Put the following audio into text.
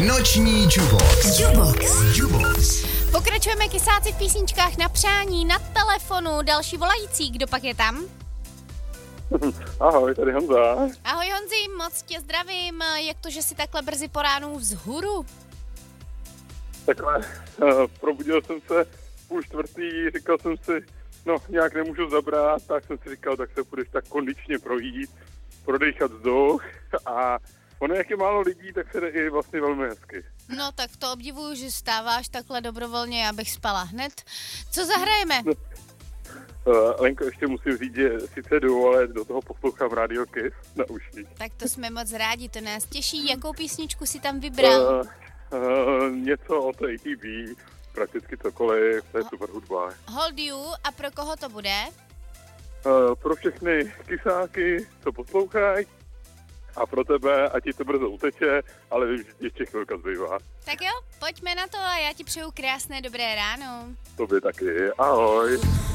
Noční Jubox. Pokračujeme kysáci v písničkách na přání, na telefonu. Další volající, kdo pak je tam? Ahoj, tady Honza. Ahoj Honzi, moc tě zdravím. Jak to, že jsi takhle brzy po ránu vzhůru? Takhle, probudil jsem se 3:30, říkal jsem si, nějak nemůžu zabrat, tak jsem si říkal, tak se půjdeš tak kondičně projít, prodejchat vzduch a ono, jak je málo lidí, tak se jde i vlastně velmi hezky. No tak to obdivuju, že vstáváš takhle dobrovolně, já bych spala hned. Co zahrajeme? Lenko, ještě musím říct, že sice jdu, ale do toho poslouchám Radio Kiss na uších. Tak to jsme moc rádi, to nás těší. Jakou písničku si tam vybral? Něco od ATB, prakticky cokoliv, to je super hudba. Hold You, a pro koho to bude? Pro všechny kysáky, co poslouchají, a pro tebe, ať ti to brzo uteče, ale vím, že ti ještě chvilka zbývá. Tak jo, pojďme na to a já ti přeju krásné dobré ráno. Tobě taky, ahoj.